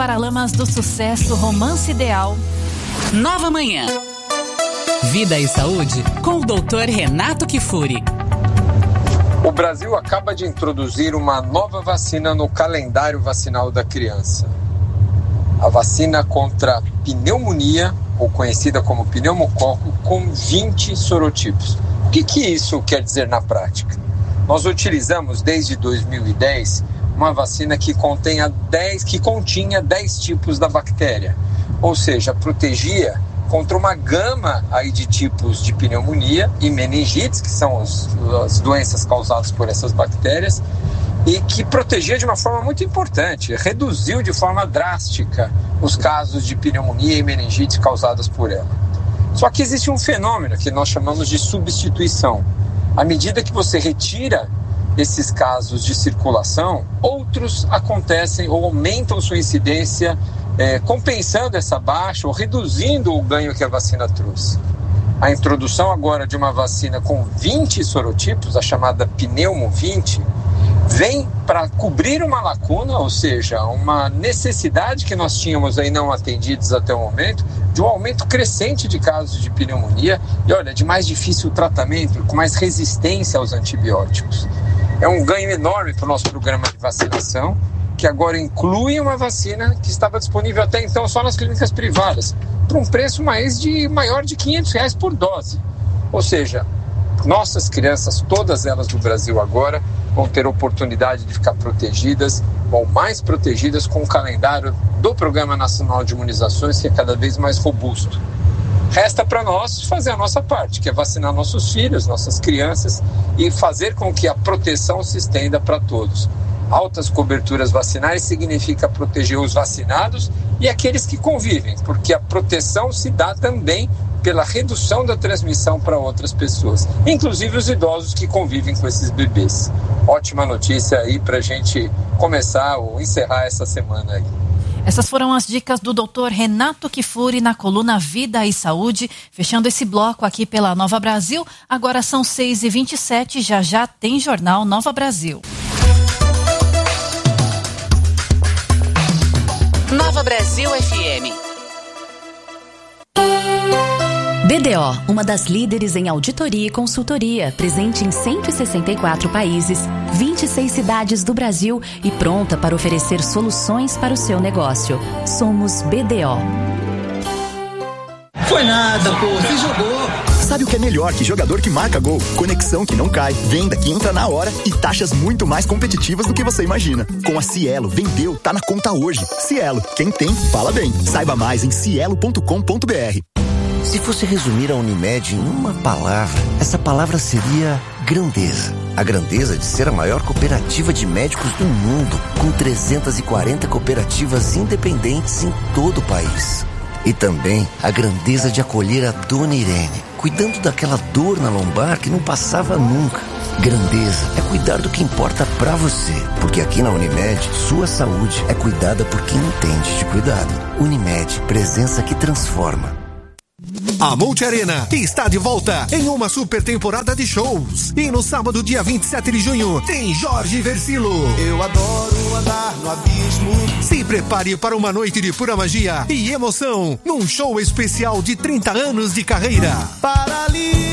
Paralamas do Sucesso, Romance Ideal. Nova Manhã. Vida e Saúde com o Dr. Renato Kifuri. O Brasil acaba de introduzir uma nova vacina no calendário vacinal da criança. A vacina contra pneumonia, ou conhecida como pneumococo, com 20 sorotipos. O que isso quer dizer na prática? Nós utilizamos desde 2010 uma vacina que continha 10 tipos da bactéria, ou seja, protegia contra uma gama aí de tipos de pneumonia e meningites, que são as doenças causadas por essas bactérias, e que protegia de uma forma muito importante, reduziu de forma drástica os casos de pneumonia e meningite causadas por ela. Só que existe um fenômeno que nós chamamos de substituição. À medida que você retira esses casos de circulação, outros acontecem ou aumentam sua incidência, compensando essa baixa ou reduzindo o ganho que a vacina trouxe. A introdução agora de uma vacina com 20 sorotipos, a chamada Pneumo 20, vem para cobrir uma lacuna, ou seja, uma necessidade que nós tínhamos aí não atendidos até o momento, de um aumento crescente de casos de pneumonia e, olha, de mais difícil tratamento, com mais resistência aos antibióticos. É um ganho enorme para o nosso programa de vacinação, que agora inclui uma vacina que estava disponível até então só nas clínicas privadas, por um preço maior de R$500 por dose. Ou seja, nossas crianças, todas elas do Brasil agora, vão ter oportunidade de ficar protegidas, ou mais protegidas, com o calendário do Programa Nacional de Imunizações, que é cada vez mais robusto. Resta para nós fazer a nossa parte, que é vacinar nossos filhos, nossas crianças, e fazer com que a proteção se estenda para todos. Altas coberturas vacinais significa proteger os vacinados e aqueles que convivem, porque a proteção se dá também pela redução da transmissão para outras pessoas, inclusive os idosos que convivem com esses bebês. Ótima notícia aí para a gente começar ou encerrar essa semana aí. Essas foram as dicas do Dr. Renato Kifuri na coluna Vida e Saúde, fechando esse bloco aqui pela Nova Brasil. Agora são 6h27, já tem Jornal Nova Brasil. Nova Brasil FM. BDO, uma das líderes em auditoria e consultoria, presente em 164 países, 26 cidades do Brasil e pronta para oferecer soluções para o seu negócio. Somos BDO. Foi nada, pô, você jogou. Sabe o que é melhor que jogador que marca gol? Conexão que não cai, venda que entra na hora e taxas muito mais competitivas do que você imagina. Com a Cielo, vendeu, tá na conta hoje. Cielo, quem tem, fala bem. Saiba mais em cielo.com.br. Se fosse resumir a Unimed em uma palavra, essa palavra seria grandeza. A grandeza de ser a maior cooperativa de médicos do mundo, com 340 cooperativas independentes em todo o país. E também a grandeza de acolher a Dona Irene, cuidando daquela dor na lombar que não passava nunca. Grandeza é cuidar do que importa pra você, porque aqui na Unimed, sua saúde é cuidada por quem entende de cuidado. Unimed, presença que transforma. A Multi Arena está de volta em uma super temporada de shows. E no sábado, dia 27 de junho, tem Jorge Versilo. Eu adoro andar no abismo. Se prepare para uma noite de pura magia e emoção, num show especial de 30 anos de carreira. Para ali